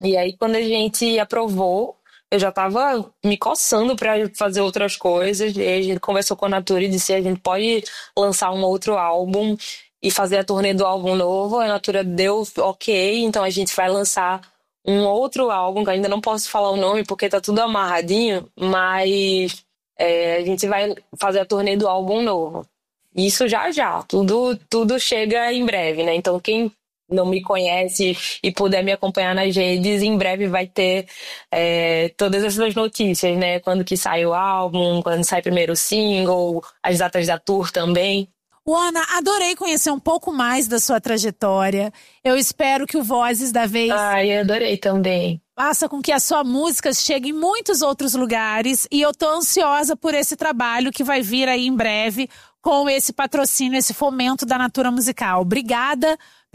E aí, quando a gente aprovou, eu já tava me coçando pra fazer outras coisas. E aí a gente conversou com a Natura e disse: a gente pode lançar um outro álbum e fazer a turnê do álbum novo. A Natura deu ok, então a gente vai lançar um outro álbum, que eu ainda não posso falar o nome porque tá tudo amarradinho, mas a gente vai fazer a turnê do álbum novo. Isso já já, tudo chega em breve, né? Então quem não me conhece e puder me acompanhar nas redes, em breve vai ter todas essas notícias, né? Quando que sai o álbum, quando sai primeiro o single, as datas da tour também. Uana, adorei conhecer um pouco mais da sua trajetória. Eu espero que o Vozes da Vez Ai, eu adorei também. faça com que a sua música chegue em muitos outros lugares. E eu tô ansiosa por esse trabalho que vai vir aí em breve com esse patrocínio, esse fomento da Natura Musical. Obrigada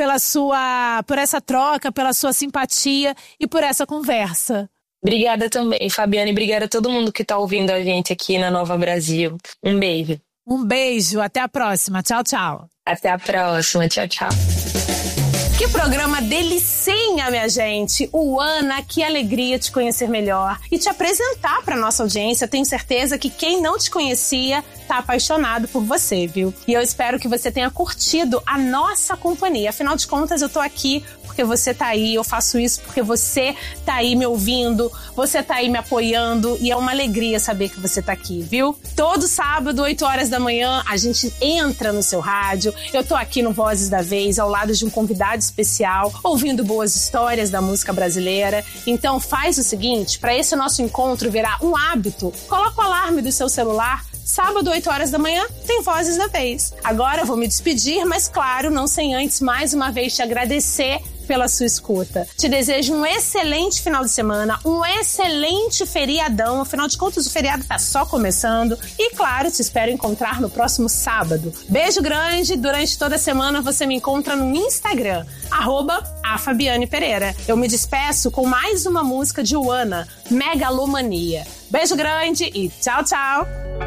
por essa troca, pela sua simpatia e por essa conversa. Obrigada também, Fabiana, e obrigada a todo mundo que tá ouvindo a gente aqui na Nova Brasil. Um beijo. Um beijo, até a próxima. Tchau, tchau. Até a próxima. Tchau, tchau. Que programa delicinha, minha gente. Uana, que alegria te conhecer melhor e te apresentar para nossa audiência. Tenho certeza que quem não te conhecia tá apaixonado por você, viu? E eu espero que você tenha curtido a nossa companhia. Afinal de contas, eu tô aqui porque você tá aí, eu faço isso porque você tá aí me ouvindo, você tá aí me apoiando e é uma alegria saber que você tá aqui, viu? Todo sábado, 8 horas da manhã, a gente entra no seu rádio. Eu tô aqui no Vozes da Vez, ao lado de um convidado especial, ouvindo boas histórias da música brasileira. Então faz o seguinte, para esse nosso encontro virar um hábito, coloca o alarme do seu celular. Sábado, 8 horas da manhã, tem Vozes da Vez. Agora eu vou me despedir, mas claro, não sem antes mais uma vez te agradecer pela sua escuta. Te desejo um excelente final de semana, um excelente feriadão. Afinal de contas, o feriado tá só começando. E claro, te espero encontrar no próximo sábado. Beijo grande. Durante toda a semana você me encontra no Instagram, @afabianepereira. Eu me despeço com mais uma música de Uana, Megalomania. Beijo grande e tchau, tchau.